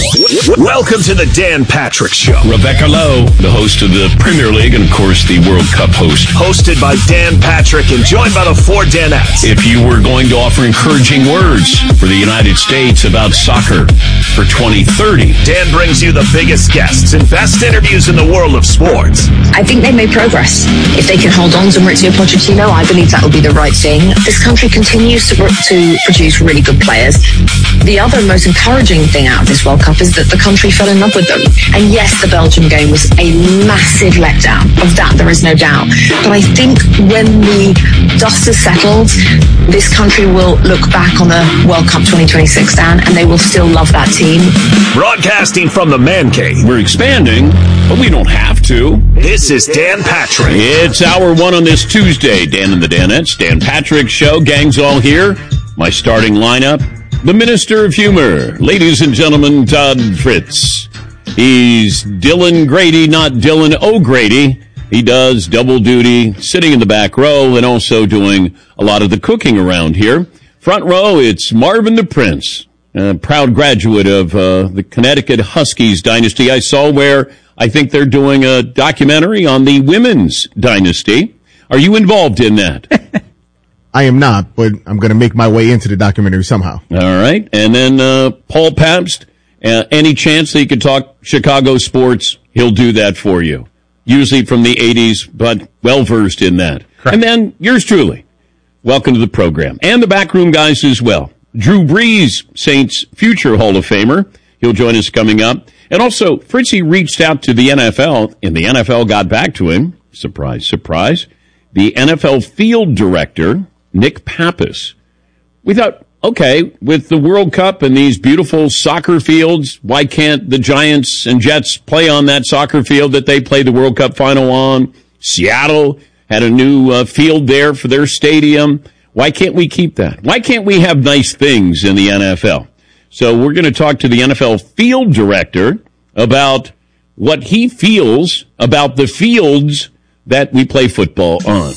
Welcome to the Dan Patrick Show. Rebecca Lowe, the host of the Premier League and, of course, the World Cup host. Hosted by Dan Patrick and joined by the four Danettes. If you were going to offer encouraging words for the United States about soccer for 2030, Dan brings you the biggest guests and best interviews in the world of sports. I think they made progress. If they can hold on to Mauricio Pochettino, I believe that will be the right thing. This country continues to produce really good players. The other most encouraging thing out of this World Cup is that the country fell in love with them. And yes, the Belgium game was a massive letdown. Of that, there is no doubt. But I think when the dust is settled, this country will look back on the World Cup 2026, Dan, and they will still love that team. Broadcasting from the Man Cave. We're expanding, but we don't have to. This is Dan Patrick. It's hour one on this Tuesday. Dan and the Danettes, Dan Patrick Show. Gang's all here. My starting lineup. The Minister of Humor, ladies and gentlemen, Todd Fritz. He's Dylan Grady, not Dylan O'Grady. He does double duty, sitting in the back row and also doing a lot of the cooking around here. Front row, it's Marvin the Prince, a proud graduate of the Connecticut Huskies dynasty. I saw where I think they're doing a documentary on the women's dynasty. Are you involved in that? I am not, but I'm going to make my way into the documentary somehow. All right. And then Paul Pabst, any chance that he could talk Chicago sports, he'll do that for you. Usually from the 80s, but well-versed in that. Correct. And then yours truly. Welcome to the program. And the backroom guys as well. Drew Brees, Saints future Hall of Famer. He'll join us coming up. And also, Fritzy reached out to the NFL, and the NFL got back to him. Surprise, surprise. The NFL field director, Nick Pappas. We thought, okay, with the World Cup and these beautiful soccer fields, why can't the Giants and Jets play on that soccer field that they played the World Cup final on? Seattle had a new field there for their stadium. Why can't we keep that? Why can't we have nice things in the NFL? So we're going to talk to the NFL field director about what he feels about the fields that we play football on.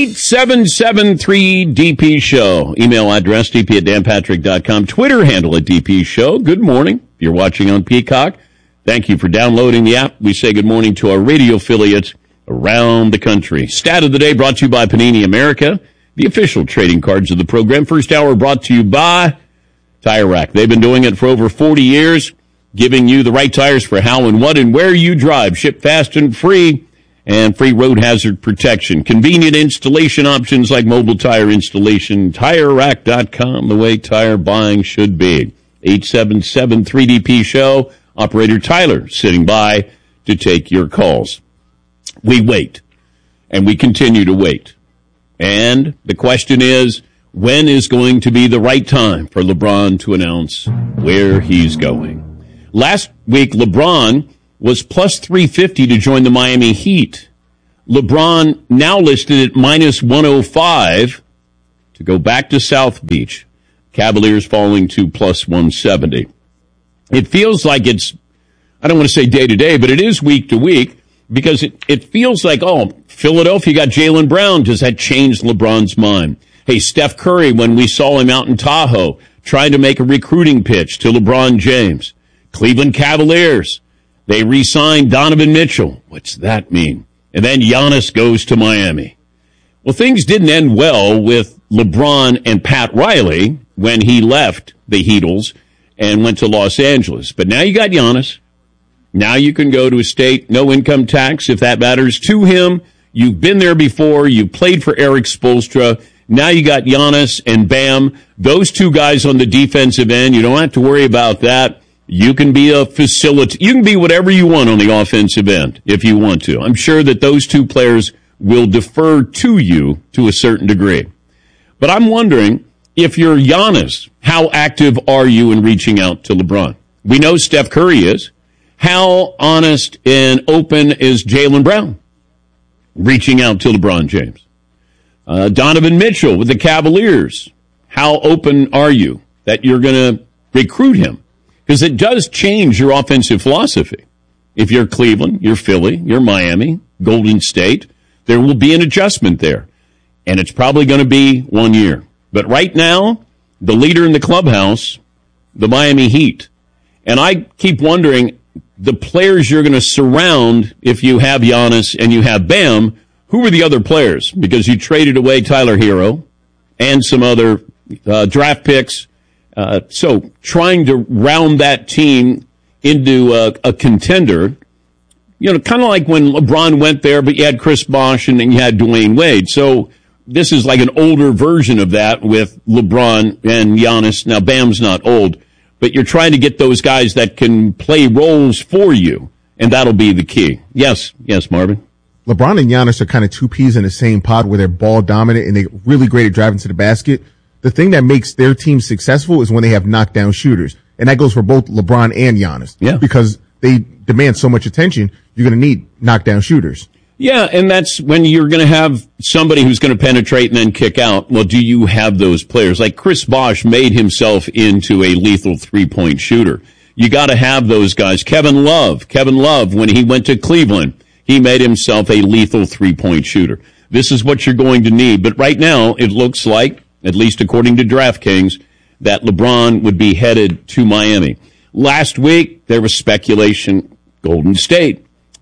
877-3DP Show. Email address dp@danpatrick.com. Twitter handle @DP Show. Good morning. If you're watching on Peacock, thank you for downloading the app. We say good morning to our radio affiliates around the country. Stat of the day brought to you by Panini America, the official trading cards of the program. First hour brought to you by Tire Rack. They've been doing it for over 40 years, giving you the right tires for how and what and where you drive. Ship fast and free. And free road hazard protection. Convenient installation options like mobile tire installation. TireRack.com, the way tire buying should be. 877-3DP Show. Operator Tyler sitting by to take your calls. We wait. And we continue to wait. And the question is, when is going to be the right time for LeBron to announce where he's going? Last week, LeBron was plus 350 to join the Miami Heat. LeBron now listed at minus 105 to go back to South Beach. Cavaliers falling to plus 170. It feels like it's, I don't want to say day to day, but it is week to week because it feels like, oh, Philadelphia got Jaylen Brown. Does that change LeBron's mind? Hey, Steph Curry, when we saw him out in Tahoe, trying to make a recruiting pitch to LeBron James. Cleveland Cavaliers. They re-signed Donovan Mitchell. What's that mean? And then Giannis goes to Miami. Well, things didn't end well with LeBron and Pat Riley when he left the Heatles and went to Los Angeles. But now you got Giannis. Now you can go to a state, no income tax, if that matters to him. You've been there before. You played for Eric Spoelstra. Now you got Giannis and Bam. Those two guys on the defensive end. You don't have to worry about that. You can be a facility. You can be whatever you want on the offensive end if you want to. I'm sure that those two players will defer to you to a certain degree. But I'm wondering, if you're Giannis, how active are you in reaching out to LeBron? We know Steph Curry is. How honest and open is Jaylen Brown reaching out to LeBron James? Donovan Mitchell with the Cavaliers. How open are you that you're going to recruit him? Because it does change your offensive philosophy. If you're Cleveland, you're Philly, you're Miami, Golden State, there will be an adjustment there. And it's probably going to be 1 year. But right now, the leader in the clubhouse, the Miami Heat. And I keep wondering, the players you're going to surround if you have Giannis and you have Bam, who are the other players? Because you traded away Tyler Hero and some other draft picks. So trying to round that team into a contender, kind of like when LeBron went there, but you had Chris Bosh and then you had Dwayne Wade. So this is like an older version of that with LeBron and Giannis. Now, Bam's not old, but you're trying to get those guys that can play roles for you, and that'll be the key. Yes, Marvin. LeBron and Giannis are kind of two peas in the same pod where they're ball dominant and they're really great at driving to the basket. The thing that makes their team successful is when they have knockdown shooters. And that goes for both LeBron and Giannis. Yeah. Because they demand so much attention, you're going to need knockdown shooters. Yeah, and that's when you're going to have somebody who's going to penetrate and then kick out. Well, do you have those players? Like Chris Bosh made himself into a lethal three-point shooter. You got to have those guys. Kevin Love, when he went to Cleveland, he made himself a lethal three-point shooter. This is what you're going to need. But right now, it looks like, at least according to DraftKings, that LeBron would be headed to Miami. Last week, there was speculation, Golden State.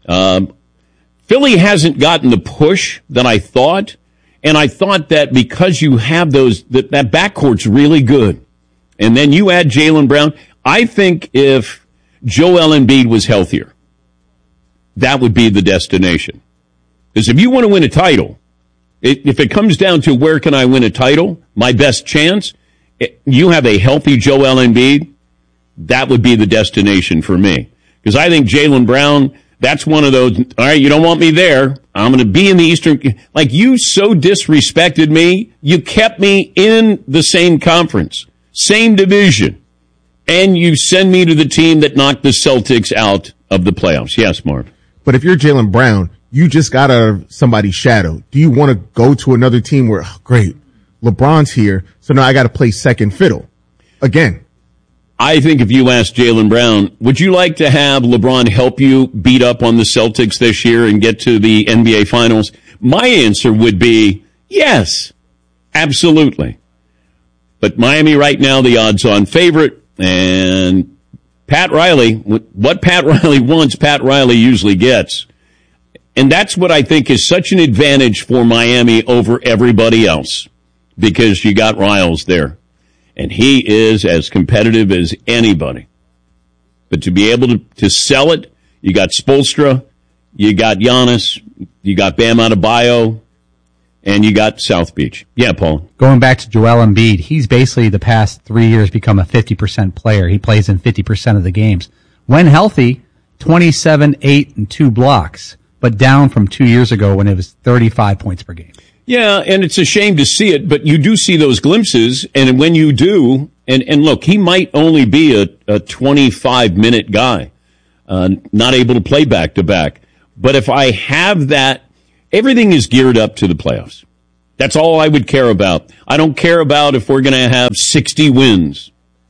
Philly hasn't gotten the push that I thought, and I thought that because you have those, that backcourt's really good. And then you add Jaylen Brown. I think if Joel Embiid was healthier, that would be the destination. Because if you want to win a title, if it comes down to where can I win a title, my best chance, you have a healthy Joel Embiid, that would be the destination for me. Because I think Jaylen Brown, that's one of those, all right, you don't want me there. I'm going to be in the Eastern. Like, you so disrespected me. You kept me in the same conference, same division, and you send me to the team that knocked the Celtics out of the playoffs. Yes, Marv. But if you're Jaylen Brown, you just got out of somebody's shadow. Do you want to go to another team where, oh, great, LeBron's here, so now I got to play second fiddle again? I think if you ask Jaylen Brown, would you like to have LeBron help you beat up on the Celtics this year and get to the NBA Finals? My answer would be yes, absolutely. But Miami right now, the odds-on favorite, and Pat Riley, what Pat Riley wants, Pat Riley usually gets. And that's what I think is such an advantage for Miami over everybody else, because you got Riles there. And he is as competitive as anybody. But to be able to sell it, you got Spoelstra, you got Giannis, you got Bam Adebayo, and you got South Beach. Yeah, Paul. Going back to Joel Embiid, he's basically the past 3 years become a 50% player. He plays in 50% of the games. When healthy, 27, 8, and 2 blocks, but down from 2 years ago when it was 35 points per game. Yeah, and it's a shame to see it, but you do see those glimpses, and when you do, and look, he might only be a 25-minute guy, not able to play back-to-back. But if I have that, everything is geared up to the playoffs. That's all I would care about. I don't care about if we're going to have 60 wins.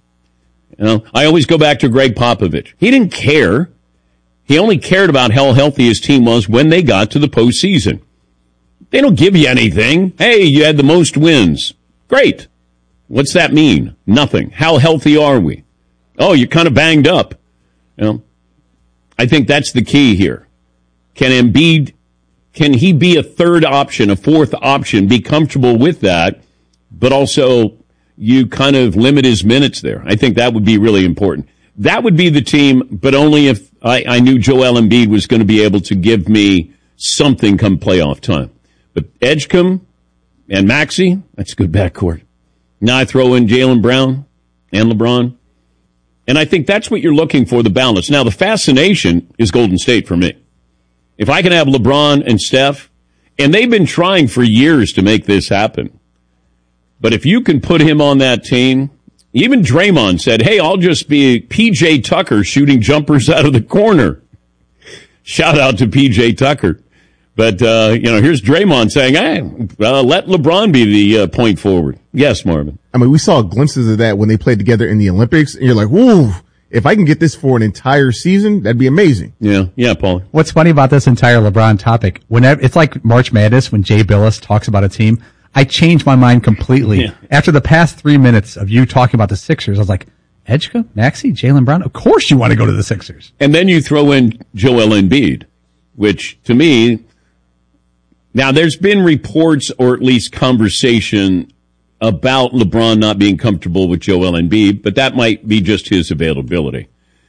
You know, I always go back to Greg Popovich. He didn't care. He only cared about how healthy his team was when they got to the postseason. They don't give you anything. Hey, you had the most wins. Great. What's that mean? Nothing. How healthy are we? Oh, you're kind of banged up. You know, I think that's the key here. Can Embiid, can he be a third option, a fourth option, be comfortable with that, but also you kind of limit his minutes there? I think that would be really important. That would be the team, but only if I knew Joel Embiid was going to be able to give me something come playoff time. But Edgecombe and Maxey, that's a good backcourt. Now I throw in Jaylen Brown and LeBron. And I think that's what you're looking for, the balance. Now, the fascination is Golden State for me. If I can have LeBron and Steph, and they've been trying for years to make this happen. But if you can put him on that team, even Draymond said, hey, I'll just be P.J. Tucker shooting jumpers out of the corner. Shout out to P.J. Tucker. But, here's Draymond saying, hey, let LeBron be the point forward. Yes, Marvin. I mean, we saw glimpses of that when they played together in the Olympics, and you're like, whoa, if I can get this for an entire season, that'd be amazing. Yeah, Paul. What's funny about this entire LeBron topic, whenever it's like March Madness when Jay Bilas talks about a team, I change my mind completely. Yeah. After the past 3 minutes of you talking about the Sixers, I was like, Edgecombe, Maxey, Jaylen Brown. Of course you want to go to the Sixers. And then you throw in Joel Embiid, which to me, now there's been reports or at least conversation about LeBron not being comfortable with Joel Embiid, but that might be just his availability.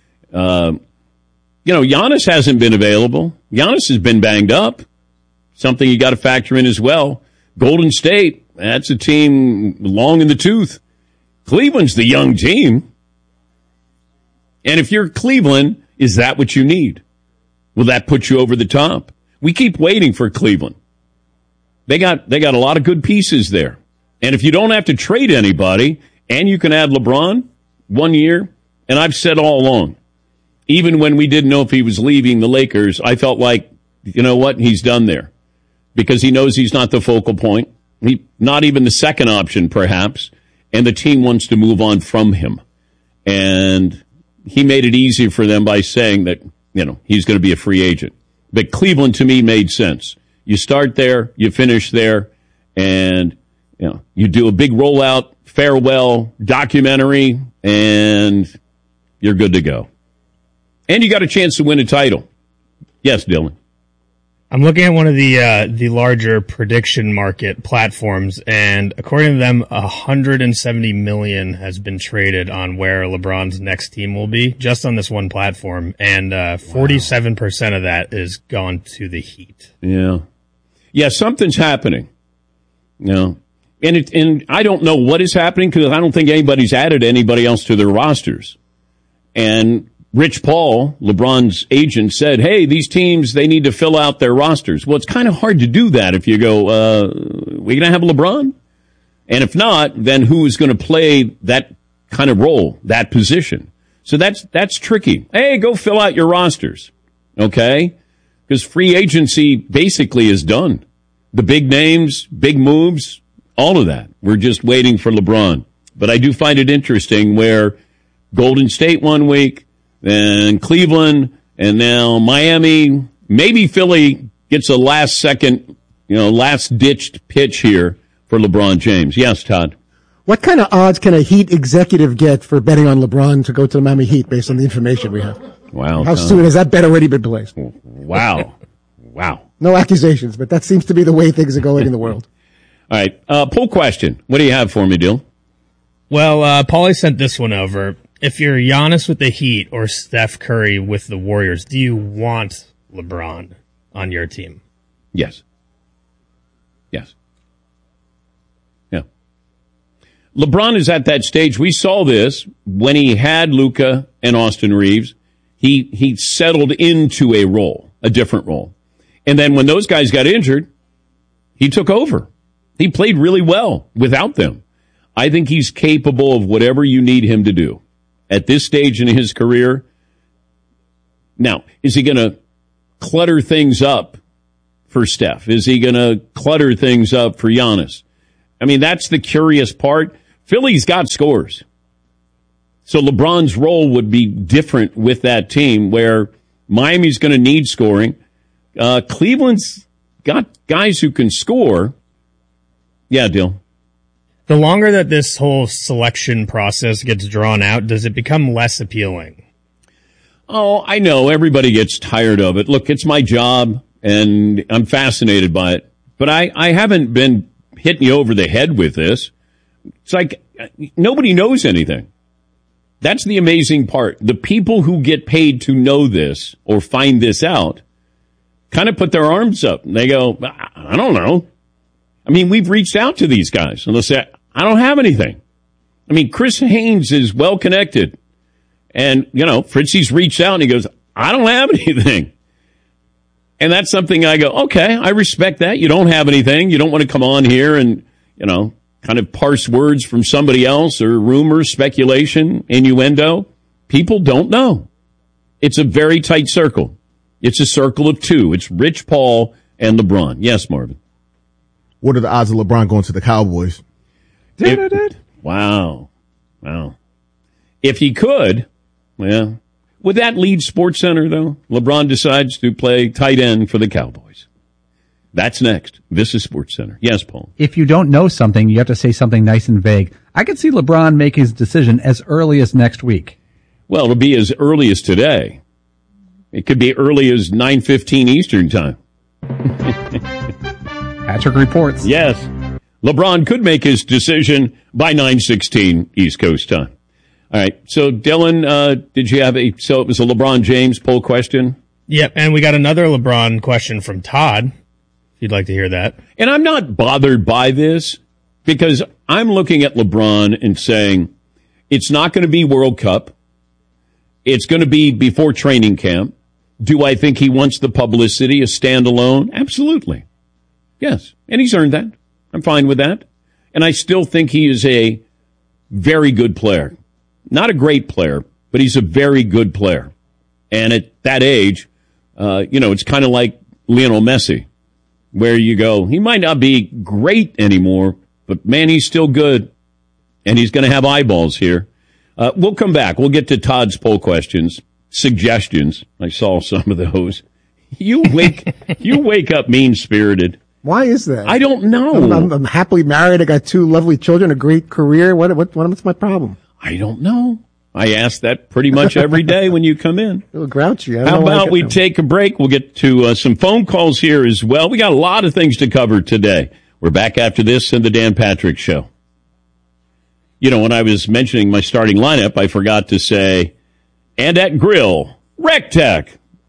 Giannis hasn't been available. Giannis has been banged up. Something you got to factor in as well. Golden State, that's a team long in the tooth. Cleveland's the young team. And if you're Cleveland, is that what you need? Will that put you over the top? We keep waiting for Cleveland. They got a lot of good pieces there. And if you don't have to trade anybody and you can add LeBron 1 year, and I've said all along, even when we didn't know if he was leaving the Lakers, I felt like, you know what, he's done there. Because he knows he's not the focal point. Not even the second option, perhaps. And the team wants to move on from him. And he made it easy for them by saying that, he's going to be a free agent. But Cleveland, to me, made sense. You start there, you finish there, and, you do a big rollout, farewell, documentary, and you're good to go. And you got a chance to win a title. Yes, Dylan. I'm looking at one of the larger prediction market platforms, and according to them, $170 million has been traded on where LeBron's next team will be, just on this one platform, and 47% of that is gone to the Heat. Yeah, something's happening. And I don't know what is happening because I don't think anybody's added anybody else to their rosters. And Rich Paul, LeBron's agent, said, hey, these teams, they need to fill out their rosters. Well, it's kind of hard to do that if you go, we're going to have LeBron? And if not, then who is going to play that kind of role, that position? So that's tricky. Hey, go fill out your rosters, okay? Because free agency basically is done. The big names, big moves, all of that. We're just waiting for LeBron. But I do find it interesting where Golden State 1 week, and Cleveland, and now Miami, maybe Philly gets a last-ditched pitch here for LeBron James. Yes, Todd? What kind of odds can a Heat executive get for betting on LeBron to go to the Miami Heat based on the information we have? Wow. How soon has that bet already been placed? Wow. No accusations, but that seems to be the way things are going in the world. All right. Poll question. What do you have for me, Dill? Well, Paulie sent this one over. If you're Giannis with the Heat or Steph Curry with the Warriors, do you want LeBron on your team? Yes. Yeah. LeBron is at that stage. We saw this when he had Luka and Austin Reeves. He settled into a role, a different role. And then when those guys got injured, he took over. He played really well without them. I think he's capable of whatever you need him to do at this stage in his career. Now, is he going to clutter things up for Steph? Is he going to clutter things up for Giannis? I mean, that's the curious part. Philly's got scores. So LeBron's role would be different with that team where Miami's going to need scoring. Cleveland's got guys who can score. Yeah, Dill. The longer that this whole selection process gets drawn out, does it become less appealing? Oh, I know. Everybody gets tired of it. Look, it's my job, and I'm fascinated by it. But I haven't been hitting you over the head with this. It's like nobody knows anything. That's the amazing part. The people who get paid to know this or find this out kind of put their arms up. And they go, I don't know. I mean, we've reached out to these guys, and they'll say, I don't have anything. I mean, Chris Haynes is well connected. And, Fritzy's reached out, and he goes, I don't have anything. And that's something I go, okay, I respect that. You don't have anything. You don't want to come on here and, kind of parse words from somebody else or rumors, speculation, innuendo. People don't know. It's a very tight circle. It's a circle of two. It's Rich Paul and LeBron. Yes, Marvin. What are the odds of LeBron going to the Cowboys? Wow. If he could, well, would that lead Sports Center, though? LeBron decides to play tight end for the Cowboys. That's next. This is SportsCenter. Yes, Paul. If you don't know something, you have to say something nice and vague. I could see LeBron make his decision as early as next week. Well, it'll be as early as today. It could be early as 9:15 Eastern time. Patrick reports. Yes. LeBron could make his decision by 9:16 East Coast time. All right. So, Dylan, did you have so it was a LeBron James poll question? Yep. And we got another LeBron question from Todd, if you'd like to hear that. And I'm not bothered by this because I'm looking at LeBron and saying it's not going to be World Cup. It's going to be before training camp. Do I think he wants the publicity, a standalone? Absolutely. Yes. And he's earned that. I'm fine with that. And I still think he is a very good player. Not a great player, but he's a very good player. And at that age, it's kind of like Lionel Messi, where you go, he might not be great anymore, but man, he's still good. And he's going to have eyeballs here. We'll come back. We'll get to Todd's poll questions, suggestions. I saw some of those. You wake up mean-spirited. Why is that? I don't know. I'm happily married. I got 2 lovely children, a great career. What's my problem? I don't know. I ask that pretty much every day when you come in. A little grouchy. How about we take a break? We'll get to some phone calls here as well. We got a lot of things to cover today. We're back after this in the Dan Patrick Show. You know, when I was mentioning my starting lineup, I forgot to say, and at Grill, RecTech,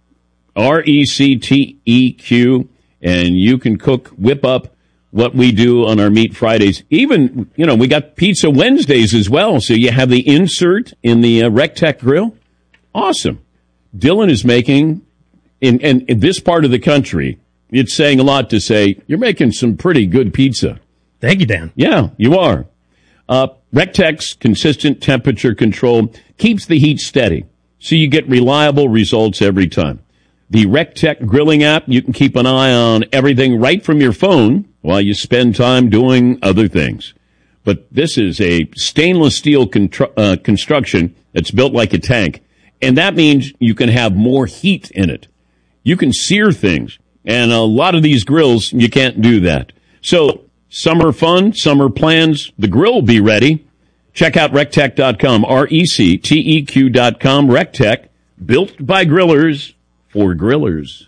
RecTeq, and you can whip up what we do on our Meat Fridays. Even, we got Pizza Wednesdays as well, so you have the insert in the RecTech Grill. Awesome. Dylan is making, in this part of the country, it's saying a lot to say, you're making some pretty good pizza. Thank you, Dan. Yeah, you are. RecTech's consistent temperature control keeps the heat steady, so you get reliable results every time. The RecTech grilling app, you can keep an eye on everything right from your phone while you spend time doing other things. But this is a stainless steel construction that's built like a tank, and that means you can have more heat in it. You can sear things, and a lot of these grills, you can't do that. So, summer fun, summer plans, the grill will be ready. Check out RecTech.com, RecTeq.com. RecTech, built by grillers for grillers.